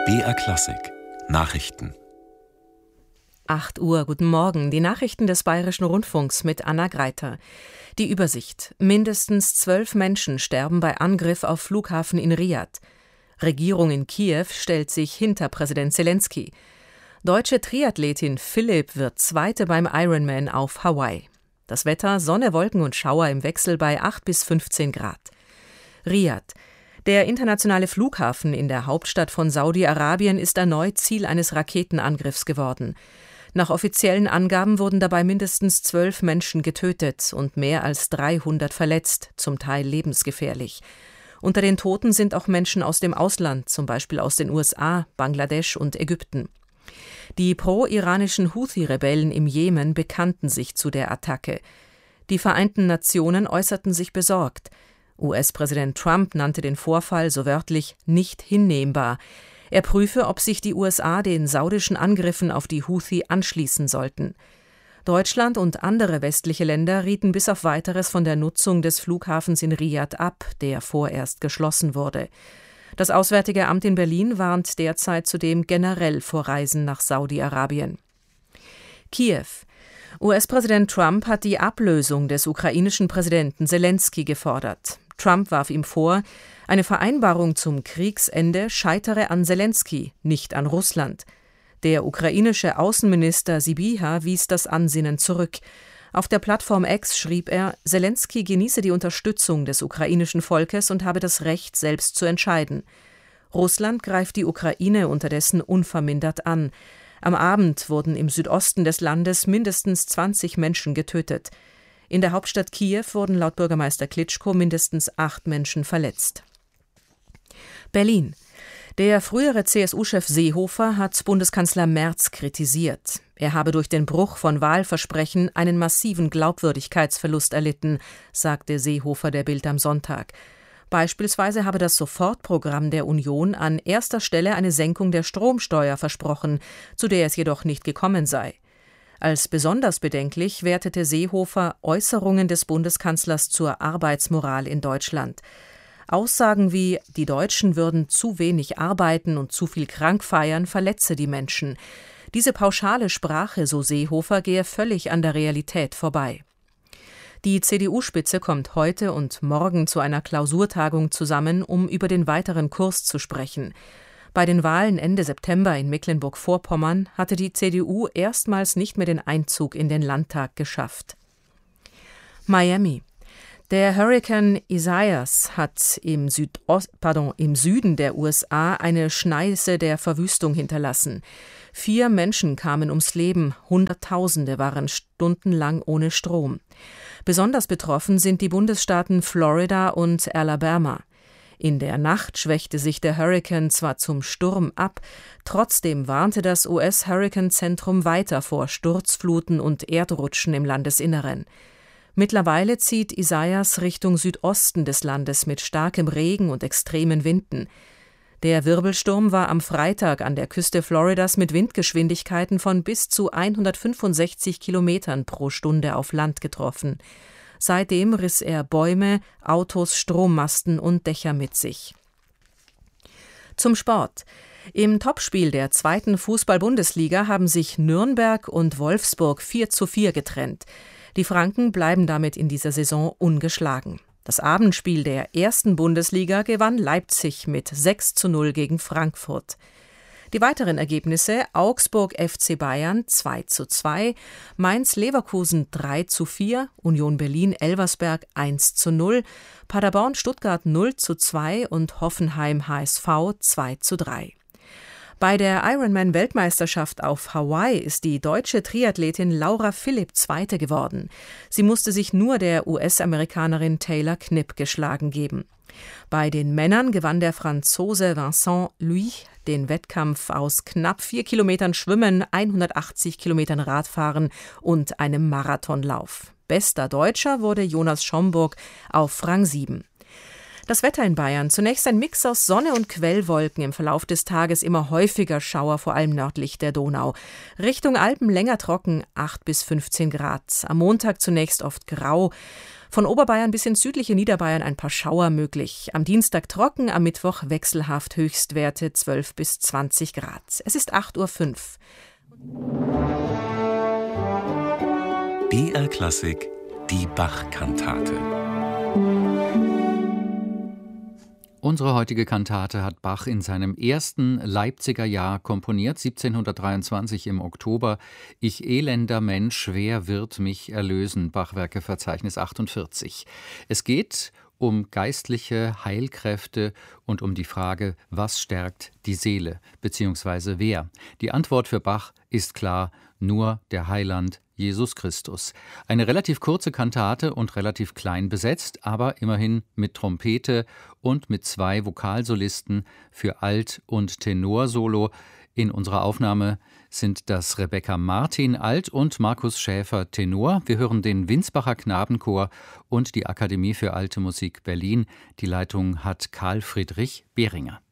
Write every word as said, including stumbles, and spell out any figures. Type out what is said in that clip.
B R Klassik Nachrichten. acht Uhr, guten Morgen. Die Nachrichten des Bayerischen Rundfunks mit Anna Greiter. Die Übersicht. Mindestens zwölf Menschen sterben bei Angriff auf Flughafen in Riad. Regierung in Kiew stellt sich hinter Präsident Zelensky. Deutsche Triathletin Philipp wird Zweite beim Ironman auf Hawaii. Das Wetter: Sonne, Wolken und Schauer im Wechsel bei acht bis fünfzehn Grad. Riad. Der internationale Flughafen in der Hauptstadt von Saudi-Arabien ist erneut Ziel eines Raketenangriffs geworden. Nach offiziellen Angaben wurden dabei mindestens zwölf Menschen getötet und mehr als dreihundert verletzt, zum Teil lebensgefährlich. Unter den Toten sind auch Menschen aus dem Ausland, zum Beispiel aus den U S A, Bangladesch und Ägypten. Die pro-iranischen Houthi-Rebellen im Jemen bekannten sich zu der Attacke. Die Vereinten Nationen äußerten sich besorgt. U S-Präsident Trump nannte den Vorfall so wörtlich nicht hinnehmbar. Er prüfe, ob sich die U S A den saudischen Angriffen auf die Houthi anschließen sollten. Deutschland und andere westliche Länder rieten bis auf Weiteres von der Nutzung des Flughafens in Riad ab, der vorerst geschlossen wurde. Das Auswärtige Amt in Berlin warnt derzeit zudem generell vor Reisen nach Saudi-Arabien. Kiew. U S-Präsident Trump hat die Ablösung des ukrainischen Präsidenten Zelensky gefordert. Trump warf ihm vor, eine Vereinbarung zum Kriegsende scheitere an Zelensky, nicht an Russland. Der ukrainische Außenminister Sybiha wies das Ansinnen zurück. Auf der Plattform X schrieb er, Zelensky genieße die Unterstützung des ukrainischen Volkes und habe das Recht, selbst zu entscheiden. Russland greift die Ukraine unterdessen unvermindert an. Am Abend wurden im Südosten des Landes mindestens zwanzig Menschen getötet. In der Hauptstadt Kiew wurden laut Bürgermeister Klitschko mindestens acht Menschen verletzt. Berlin. Der frühere C S U-Chef Seehofer hat Bundeskanzler Merz kritisiert. Er habe durch den Bruch von Wahlversprechen einen massiven Glaubwürdigkeitsverlust erlitten, sagte Seehofer der Bild am Sonntag. Beispielsweise habe das Sofortprogramm der Union an erster Stelle eine Senkung der Stromsteuer versprochen, zu der es jedoch nicht gekommen sei. Als besonders bedenklich wertete Seehofer Äußerungen des Bundeskanzlers zur Arbeitsmoral in Deutschland. Aussagen wie, die Deutschen würden zu wenig arbeiten und zu viel krank feiern, verletze die Menschen. Diese pauschale Sprache, so Seehofer, gehe völlig an der Realität vorbei. Die C D U-Spitze kommt heute und morgen zu einer Klausurtagung zusammen, um über den weiteren Kurs zu sprechen. Bei den Wahlen Ende September in Mecklenburg-Vorpommern hatte die C D U erstmals nicht mehr den Einzug in den Landtag geschafft. Miami. Der Hurrikan Isaias hat im, Südost, pardon, im Süden der U S A eine Schneise der Verwüstung hinterlassen. Vier Menschen kamen ums Leben, Hunderttausende waren stundenlang ohne Strom. Besonders betroffen sind die Bundesstaaten Florida und Alabama. In der Nacht schwächte sich der Hurrikan zwar zum Sturm ab, trotzdem warnte das U S-Hurrikanzentrum weiter vor Sturzfluten und Erdrutschen im Landesinneren. Mittlerweile zieht Isaias Richtung Südosten des Landes mit starkem Regen und extremen Winden. Der Wirbelsturm war am Freitag an der Küste Floridas mit Windgeschwindigkeiten von bis zu hundertfünfundsechzig Kilometern pro Stunde auf Land getroffen. Seitdem riss er Bäume, Autos, Strommasten und Dächer mit sich. Zum Sport. Im Topspiel der zweiten Fußball-Bundesliga haben sich Nürnberg und Wolfsburg vier zu vier getrennt. Die Franken bleiben damit in dieser Saison ungeschlagen. Das Abendspiel der ersten Bundesliga gewann Leipzig mit sechs zu null gegen Frankfurt. Die weiteren Ergebnisse: Augsburg F C Bayern zwei zu zwei, Mainz-Leverkusen drei zu vier, Union Berlin-Elversberg eins zu null, Paderborn-Stuttgart null zu zwei und Hoffenheim-H S V zwei zu drei. Bei der Ironman-Weltmeisterschaft auf Hawaii ist die deutsche Triathletin Laura Philipp Zweite geworden. Sie musste sich nur der U S-Amerikanerin Taylor Knipp geschlagen geben. Bei den Männern gewann der Franzose Vincent Luis den Wettkampf aus knapp vier Kilometern Schwimmen, hundertachtzig Kilometern Radfahren und einem Marathonlauf. Bester Deutscher wurde Jonas Schomburg auf Rang sieben. Das Wetter in Bayern. Zunächst ein Mix aus Sonne und Quellwolken. Im Verlauf des Tages immer häufiger Schauer, vor allem nördlich der Donau. Richtung Alpen länger trocken, acht bis fünfzehn Grad. Am Montag zunächst oft grau. Von Oberbayern bis ins südliche Niederbayern ein paar Schauer möglich. Am Dienstag trocken, am Mittwoch wechselhaft, Höchstwerte zwölf bis zwanzig Grad. Es ist acht Uhr fünf. B R Klassik, die Bach-Kantate. Unsere heutige Kantate hat Bach in seinem ersten Leipziger Jahr komponiert, siebzehnhundertdreiundzwanzig im Oktober. Ich elender Mensch, wer wird mich erlösen? Bachwerkeverzeichnis achtundvierzig. Es geht um geistliche Heilkräfte und um die Frage, was stärkt die Seele, beziehungsweise wer? Die Antwort für Bach ist klar, nur der Heiland Jesus Christus. Eine relativ kurze Kantate und relativ klein besetzt, aber immerhin mit Trompete und mit zwei Vokalsolisten für Alt- und Tenorsolo. In unserer Aufnahme sind das Rebecca Martin Alt und Markus Schäfer Tenor. Wir hören den Winsbacher Knabenchor und die Akademie für Alte Musik Berlin. Die Leitung hat Karl Friedrich Behringer.